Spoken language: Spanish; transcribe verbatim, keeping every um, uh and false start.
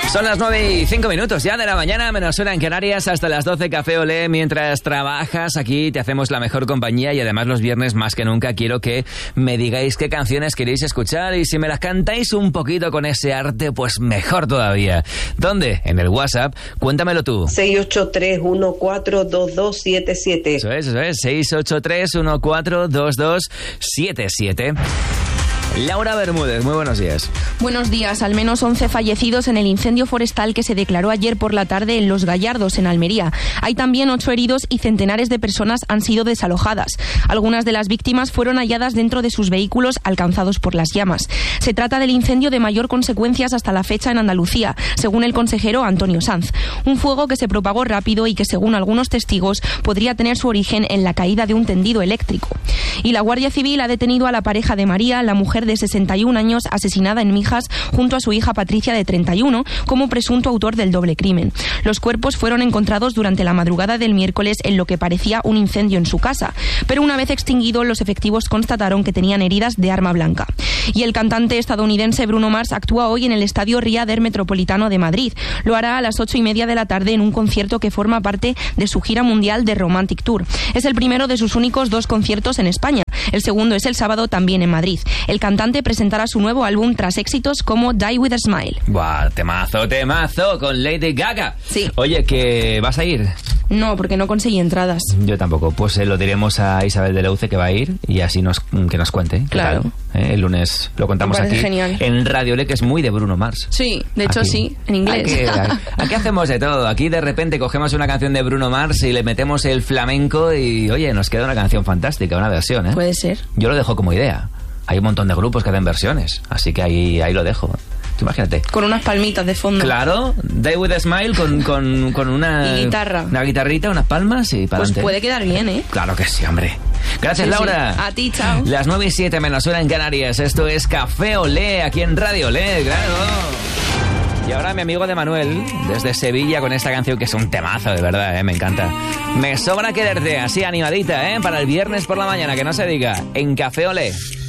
Son las nueve y cinco minutos ya de la mañana, menos una en Canarias, hasta las doce Café Olé. Mientras trabajas aquí te hacemos la mejor compañía y además los viernes más que nunca quiero que me digáis qué canciones queréis escuchar y si me las cantáis un poquito con ese arte, pues mejor todavía. ¿Dónde? En el WhatsApp. Cuéntamelo tú. seis ocho tres uno cuatro dos dos siete siete. Eso es, eso es. seis ocho tres uno cuatro dos dos siete siete. Laura Bermúdez, muy buenos días. Buenos días. Al menos once fallecidos en el incendio forestal que se declaró ayer por la tarde en Los Gallardos, en Almería. Hay también ocho heridos y centenares de personas han sido desalojadas. Algunas de las víctimas fueron halladas dentro de sus vehículos alcanzados por las llamas. Se trata del incendio de mayor consecuencias hasta la fecha en Andalucía, según el consejero Antonio Sanz. Un fuego que se propagó rápido y que, según algunos testigos, podría tener su origen en la caída de un tendido eléctrico. Y la Guardia Civil ha detenido a la pareja de María, la mujer de sesenta y un años asesinada en Mijas junto a su hija Patricia de treinta y uno como presunto autor del doble crimen. Los cuerpos fueron encontrados durante la madrugada del miércoles en lo que parecía un incendio en su casa, pero una vez extinguido los efectivos constataron que tenían heridas de arma blanca. Y el cantante estadounidense Bruno Mars actúa hoy en el Estadio Riader Metropolitano de Madrid. Lo hará a las ocho y media de la tarde en un concierto que forma parte de su gira mundial de Romantic Tour. Es el primero de sus únicos dos conciertos en España. El segundo es el sábado también en Madrid. El cantante presentará su nuevo álbum tras éxitos como Die With A Smile. Buah, temazo, temazo con Lady Gaga. Sí. Oye, ¿que vas a ir? No, porque no conseguí entradas. Yo tampoco. Pues eh, lo diremos a Isabel de Leuce que va a ir y así nos que nos cuente. Claro. Eh, el lunes lo contamos Me aquí. parece genial. En Radio Le, que es muy de Bruno Mars. Sí, de hecho Aquí. sí, en inglés. Aquí, aquí hacemos de todo. Aquí de repente cogemos una canción de Bruno Mars y le metemos el flamenco y, oye, nos queda una canción fantástica, una versión, ¿eh? Puede ser. Yo lo dejo como idea. Hay un montón de grupos que hacen versiones, así que ahí, ahí lo dejo. Tú imagínate. Con unas palmitas de fondo. Claro, Die With A Smile con, con, con una... Y guitarra. Una guitarrita, unas palmas y para Pues adelante. puede quedar bien, ¿eh? Claro que sí, hombre. Gracias, Sí, Laura. sí. A ti, chao. Las nueve y siete menos una en Canarias. Esto es Café Olé, aquí en Radio Olé, claro. Y ahora mi amigo de Manuel, desde Sevilla, con esta canción que es un temazo, de verdad, ¿eh? Me encanta. Me sobra quererte, así animadita, ¿eh? Para el viernes por la mañana, que no se diga, en Café Olé.